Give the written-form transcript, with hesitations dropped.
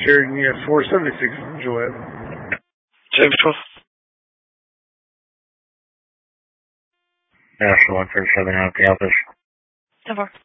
Cherokee S476 Gillette. Central. National 137 out of the office. 10-4.